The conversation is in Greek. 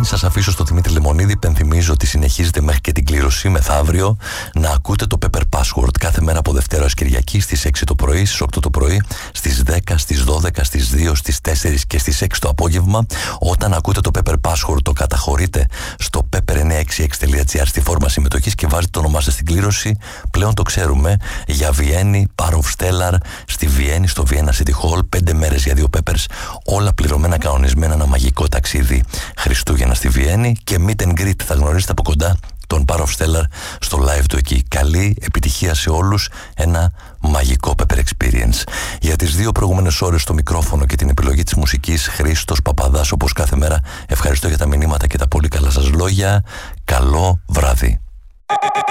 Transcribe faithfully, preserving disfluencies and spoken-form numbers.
Πριν σας αφήσω στο Δημήτρη Λεμονίδη, υπενθυμίζω ότι συνεχίζετε μέχρι και την κλήρωση μεθαύριο να ακούτε το Pepper Password κάθε μέρα από Δευτέρα ως Κυριακή στις έξι το πρωί, στις οκτώ το πρωί, στις δέκα, στις δώδεκα, στις δύο, στις τέσσερις και στις έξι το απόγευμα. Όταν ακούτε το Pepper Password, το καταχωρείτε στο pepper εννιακόσια εξήντα έξι τελεία gr στη φόρμα συμμετοχής και βάζετε το όνομά σας στην κλήρωση. Πλέον το ξέρουμε για Βιέννη, Bar of Stellar στη Βιέννη, στο Vienna City Hall, πέντε μέρες για δύο Peppers, όλα πληρωμένα, κανονισμένα, ένα μαγικό ταξίδι Χριστούγεννα στη Βιέννη και meet and greet. Θα γνωρίσετε από κοντά τον Bar of Stellar στο live του εκεί. Καλή επιτυχία σε όλους, ένα μαγικό Pepper Experience. Για τις δύο προηγούμενες ώρες στο μικρόφωνο και την επιλογή της μουσικής, Χρήστος Παπαδάς, όπως κάθε μέρα. Ευχαριστώ για τα μηνύματα και τα πολύ καλά σας λόγια. Καλό βράδυ.